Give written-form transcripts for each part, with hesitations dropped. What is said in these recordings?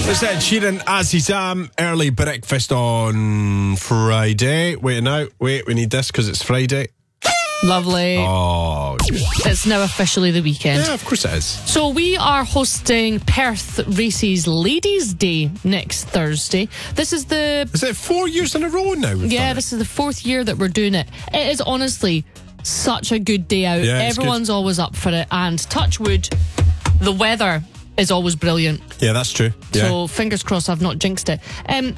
It's Ed Sheeran as he's early breakfast on Friday. Wait, we need this because it's Friday. Lovely. Oh, It's now officially the weekend. yeah, of course it is. So we are hosting Perth Races Ladies' Day next Thursday. This is Is it 4 years in a row now? this is the 4th year that we're doing it. It is honestly such a good day out. Yeah, it's Everyone's always up for it, and touch wood, the weather is always brilliant. Yeah, that's true. Yeah. So fingers crossed I've not jinxed it. I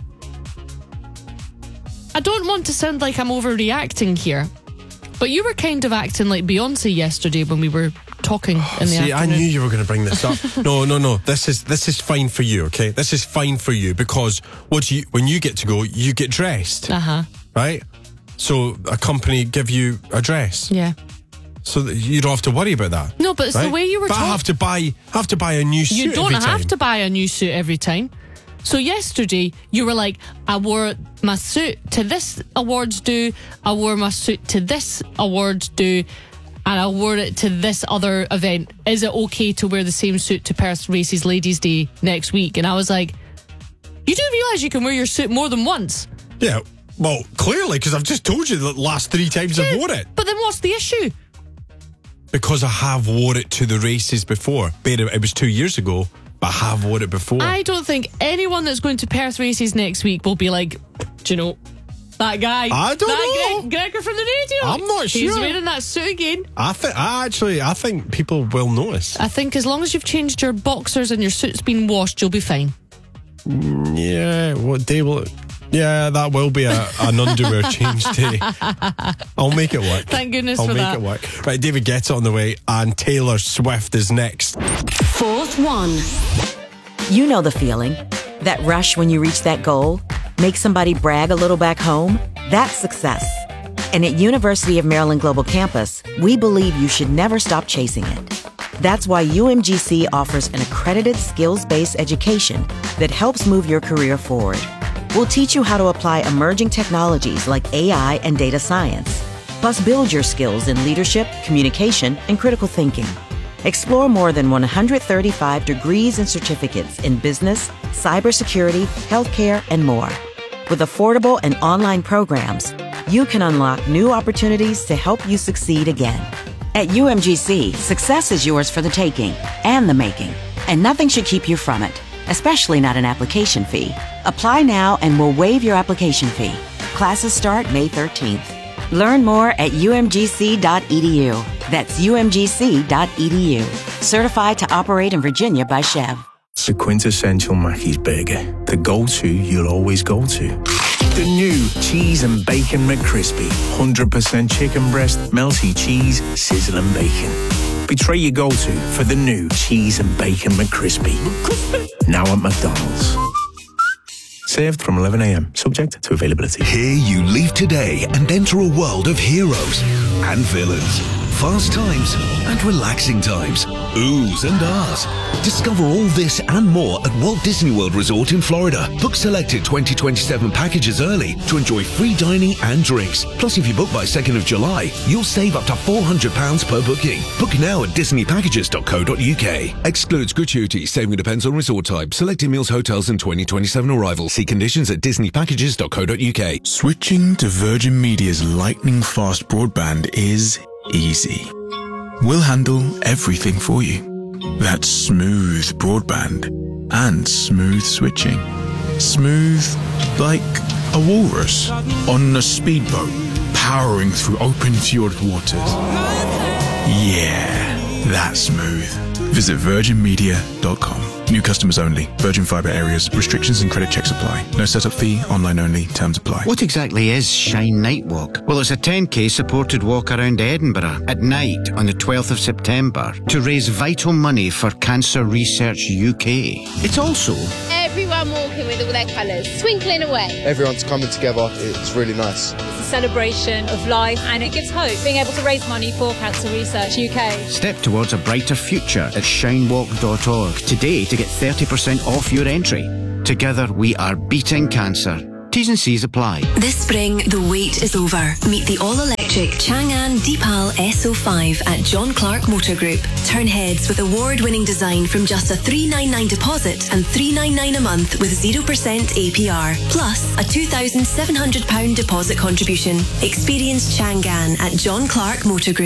don't want to sound like I'm overreacting here, but you were kind of acting like Beyonce yesterday when we were talking in the See, afternoon. I knew you were going to bring this up. No. This is fine for you, okay? This is fine for you because when you get to go, you get dressed, right? So a company give you a dress, Yeah. so that you don't have to worry about that. No, but it's the way you were But I talking. have to buy a new suit. You don't every have time. to buy a new suit every time. So yesterday you were like, I wore my suit to this awards do, I wore my suit to this awards do, and I wore it to this other event. Is it okay to wear the same suit to Perth Races Ladies' Day next week? And I was like, you do realise you can wear your suit more than once? Yeah, well, clearly, because I've just told you the last 3 times I've worn it. But then what's the issue? Because I have wore it to the races before. It was 2 years ago, but I have worn it before. I don't think anyone that's going to Perth Races next week will be like, do you know, that guy, I don't know. Gregor from the radio. I'm not He's sure. wearing that suit again. I think people will notice. I think as long as you've changed your boxers and your suit's been washed, you'll be fine. Yeah, what day will it? Yeah, that will be an underwear change day. I'll make it work. Thank goodness I'll for make that. it work. Right, David Guetta on the way, and Taylor Swift is next. Fourth one. You know the feeling. That rush when you reach that goal? Make somebody brag a little back home? That's success. And at University of Maryland Global Campus, we believe you should never stop chasing it. That's why UMGC offers an accredited skills-based education that helps move your career forward. We'll teach you how to apply emerging technologies like AI and data science, plus build your skills in leadership, communication, and critical thinking. Explore more than 135 degrees and certificates in business, cybersecurity, healthcare, and more. With affordable and online programs, you can unlock new opportunities to help you succeed again. At UMGC, success is yours for the taking and the making, and nothing should keep you from it, especially not an application fee. Apply now and we'll waive your application fee. Classes start May 13th. Learn more at umgc.edu. That's umgc.edu. Certified to operate in Virginia by Chev. The quintessential Mackey's burger. The go-to you'll always go to. The new Cheese and Bacon McCrispy. 100% chicken breast, melty cheese, sizzling bacon. Betray your go-to for the new Cheese and Bacon McCrispy. Now at McDonald's. Served from 11 a.m. Subject to availability. Here you leave today and enter a world of heroes and villains, fast times and relaxing times, oohs and ahs. Discover all this and more at Walt Disney World Resort in Florida. Book selected 2027 packages early to enjoy free dining and drinks. Plus, if you book by 2nd of July, you'll save up to £400 per booking. Book now at disneypackages.co.uk. Excludes gratuity. Saving depends on resort type. Selected meals, hotels and 2027 arrivals. See conditions at disneypackages.co.uk. Switching to Virgin Media's lightning fast broadband is easy. We'll handle everything for you. That's smooth broadband and smooth switching. Smooth like a walrus on a speedboat powering through open fjord waters. Yeah, that's smooth. Visit virginmedia.com. New customers only. Virgin Fibre areas. Restrictions and credit checks apply. No setup fee. Online only. Terms apply. What exactly is Shine Night Walk? Well, it's a 10k supported walk around Edinburgh at night on the 12th of September to raise vital money for Cancer Research UK. It's also everyone walking with all their colours, twinkling away. Everyone's coming together. It's really nice. It's a celebration of life and it gives hope, being able to raise money for Cancer Research UK. Step towards a brighter future at shinewalk.org today to get 30% off your entry. Together we are beating cancer. T's and C's apply. This spring, the wait is over. Meet the all-electric Chang'an Deepal SO5 at John Clark Motor Group. Turn heads with award-winning design from just a $399 deposit and $399 a month with 0% APR, plus a £2,700 deposit contribution. Experience Chang'an at John Clark Motor Group.